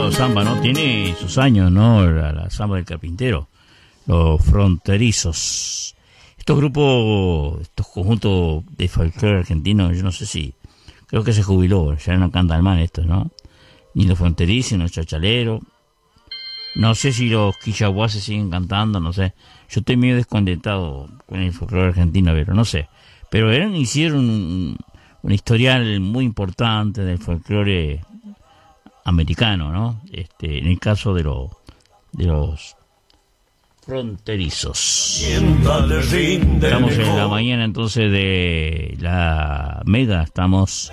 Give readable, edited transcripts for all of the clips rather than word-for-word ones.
lindo samba, ¿no? Tiene sus años, ¿no? La samba del carpintero. Los fronterizos. Estos grupos, estos conjuntos de folclore argentino, yo no sé si... Creo que se jubiló, ya no cantan más estos, ¿no? Ni los fronterizos, ni los chachaleros. No sé si los quichahuases siguen cantando, no sé. Yo estoy medio descontentado con el folclore argentino, pero no sé. Pero hicieron un historial muy importante del folclore americano, ¿no? En el caso de los fronterizos. Estamos en la mañana entonces de la Mega, estamos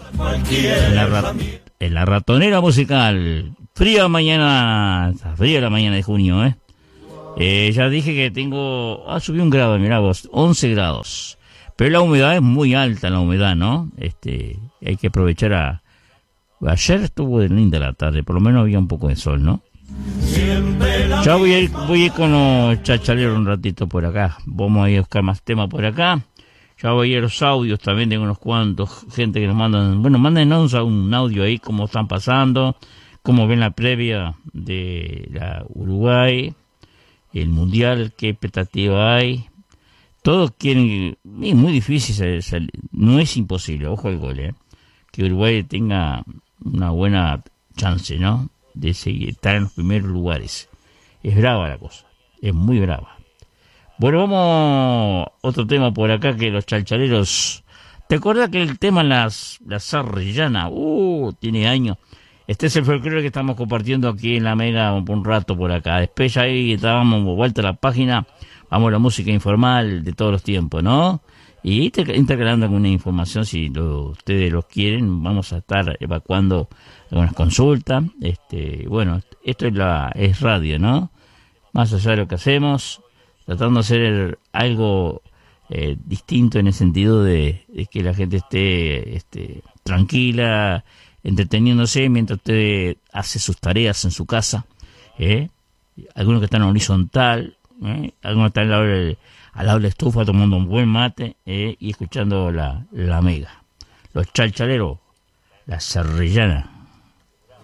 en la ratonera musical. Fría la mañana de junio, ya dije que subí un grado, mirá vos, 11 grados. Pero la humedad es muy alta, ¿no? Hay que aprovechar ayer estuvo de linda la tarde, por lo menos había un poco de sol, ¿no? Ya voy a ir con los chachaleros un ratito por acá. Vamos a ir a buscar más temas por acá. Ya voy a ir a los audios, también tengo unos cuantos, gente que nos mandan, mándenos un audio ahí, cómo están pasando, cómo ven la previa de la Uruguay, el Mundial, qué expectativa hay. Todos quieren, es muy difícil, no es imposible, ojo al gol, que Uruguay tenga una buena chance, ¿no? De seguir, estar en los primeros lugares. Es brava la cosa, es muy brava. Bueno, vamos otro tema por acá, que los chalchaleros. ¿Te acuerdas que el tema la Sarrillana? Tiene años. Este es el folclore que estamos compartiendo aquí en la Mega un rato por acá. Después ya ahí estábamos vuelta a la página, vamos a la música informal de todos los tiempos, ¿no? Y intercalando alguna información, si ustedes lo quieren, vamos a estar evacuando algunas consultas. Bueno, esto es radio, ¿no? Más allá de lo que hacemos, tratando de hacer algo distinto en el sentido de que la gente esté tranquila, entreteniéndose mientras usted hace sus tareas en su casa. Algunos que están en horizontal, algunos están al lado de la estufa tomando un buen mate y escuchando la Mega. Los chalchaleros, la Sarrillana.